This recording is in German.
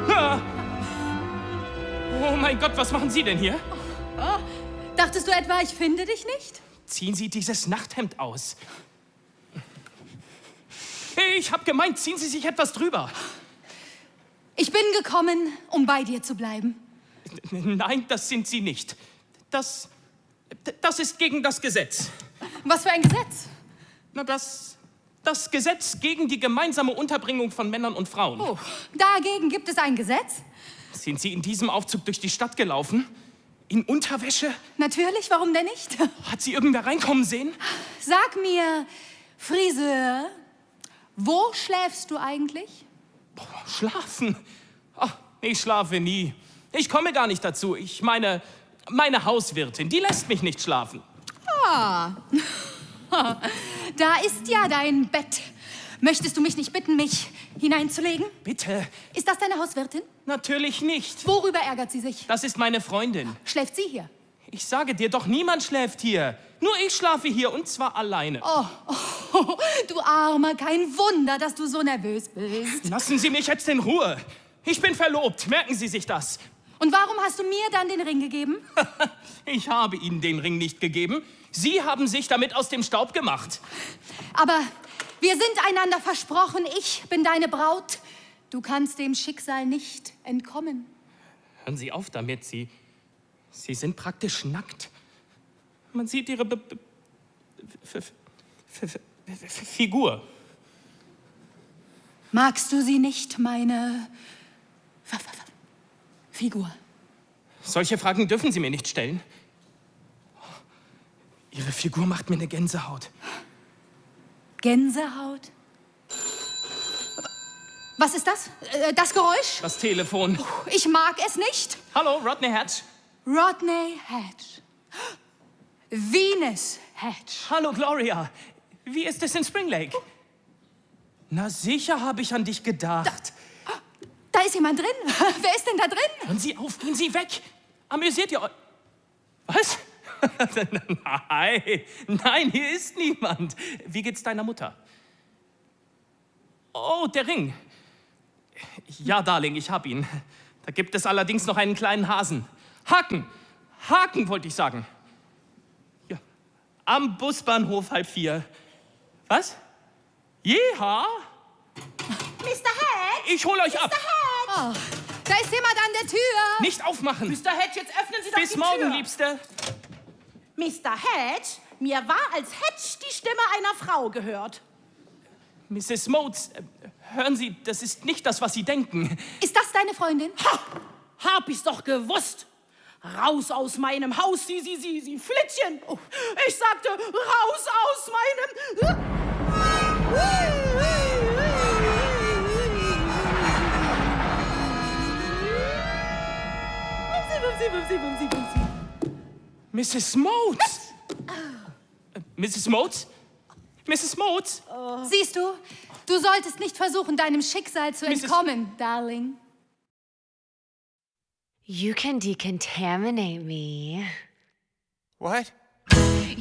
Ah. Oh mein Gott, was machen Sie denn hier? Oh, dachtest du etwa, ich finde dich nicht? Ziehen Sie dieses Nachthemd aus. Ich hab gemeint, ziehen Sie sich etwas drüber. Ich bin gekommen, um bei dir zu bleiben. Nein, das sind Sie nicht. Das ist gegen das Gesetz. Was für ein Gesetz? Na, das Gesetz gegen die gemeinsame Unterbringung von Männern und Frauen. Oh, dagegen gibt es ein Gesetz? Sind Sie in diesem Aufzug durch die Stadt gelaufen? In Unterwäsche? Natürlich, warum denn nicht? Hat Sie irgendwer reinkommen sehen? Sag mir, Friseur, wo schläfst du eigentlich? Schlafen? Ach, ich schlafe nie. Ich komme gar nicht dazu. Ich meine, meine Hauswirtin, die lässt mich nicht schlafen. Ah, da ist ja dein Bett. Möchtest du mich nicht bitten, mich hineinzulegen? Bitte? Ist das deine Hauswirtin? Natürlich nicht. Worüber ärgert sie sich? Das ist meine Freundin. Schläft sie hier? Ich sage dir doch, niemand schläft hier. Nur ich schlafe hier und zwar alleine. Oh, du Armer, kein Wunder, dass du so nervös bist. Lassen Sie mich jetzt in Ruhe. Ich bin verlobt, merken Sie sich das. Und warum hast du mir dann den Ring gegeben? Ich habe Ihnen den Ring nicht gegeben. Sie haben sich damit aus dem Staub gemacht. Aber wir sind einander versprochen. Ich bin deine Braut. Du kannst dem Schicksal nicht entkommen. Hören Sie auf damit. Sie sind praktisch nackt. Man sieht Ihre Figur. Magst du sie nicht, meine Figur? Solche Fragen dürfen Sie mir nicht stellen. Ihre Figur macht mir eine Gänsehaut. Gänsehaut? Was ist das? Das Geräusch? Das Telefon. Ich mag es nicht. Hallo, Rodney Hatch. Rodney Hatch. Venus Hatch. Hallo, Gloria. Wie ist es in Spring Lake? Na sicher habe ich an dich gedacht. Da ist jemand drin. Wer ist denn da drin? Hören Sie auf, gehen Sie weg. Amüsiert ihr euch? Was? Nein, hier ist niemand. Wie geht's deiner Mutter? Oh, der Ring. Ja, Darling, ich hab ihn. Da gibt es allerdings noch einen kleinen Hasen. Haken wollte ich sagen. Ja. Am Busbahnhof 3:30. Was? Jeha? Mr. Hatch? Ich hol euch ab. Oh, da ist jemand an der Tür. Nicht aufmachen. Mr. Hatch, jetzt öffnen Sie doch Bis die morgen, Tür. Liebste. Mr. Hatch, mir war, als hätte die Stimme einer Frau gehört. Mrs. Motes, hören Sie, das ist nicht das, was Sie denken. Ist das deine Freundin? Ha! Hab ich's doch gewusst. Raus aus meinem Haus, Sie Flittchen. Oh, ich sagte, raus aus meinem... Mrs. Motes! Mrs. Motes? Mrs. Motes? Siehst du, du solltest nicht versuchen, deinem Schicksal zu Mrs. entkommen, Darling. You can decontaminate me. What?